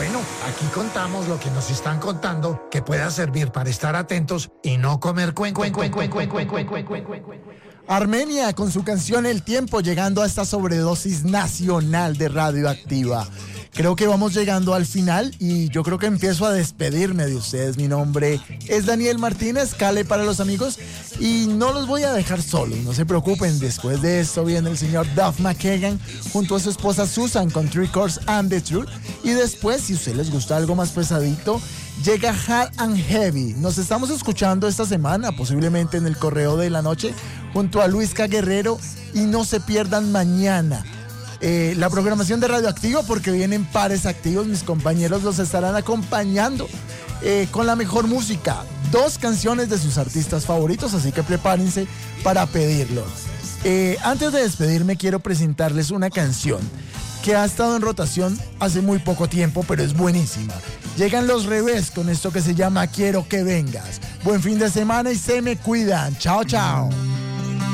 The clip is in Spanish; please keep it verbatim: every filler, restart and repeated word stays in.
bueno, aquí contamos lo que nos están contando que pueda servir para estar atentos y no comer cuen, cuen, cuen, cuen, cuen, cuen, cuen, cuen, cuen, cuen, cuen. Armenia con su canción El Tiempo, llegando a esta sobredosis nacional de Radioactiva. Creo que vamos llegando al final y yo creo que empiezo a despedirme de ustedes. Mi nombre es Daniel Martínez, Cale para los amigos, y no los voy a dejar solos, no se preocupen. Después de esto viene el señor Duff McKagan junto a su esposa Susan con Three Chords and the Truth. Y después, si a ustedes les gusta algo más pesadito, llega Hard and Heavy. Nos estamos escuchando esta semana, posiblemente en el correo de la noche, junto a Luisca Guerrero, y no se pierdan mañana Eh, la programación de Radioactivo, porque vienen pares activos. Mis compañeros los estarán acompañando eh, con la mejor música, dos canciones de sus artistas favoritos, así que prepárense para pedirlo. Eh, antes de despedirme, quiero presentarles una canción que ha estado en rotación hace muy poco tiempo, pero es buenísima. Llegan Los Revés con esto que se llama Quiero que vengas. Buen fin de semana y se me cuidan. Chao, chao.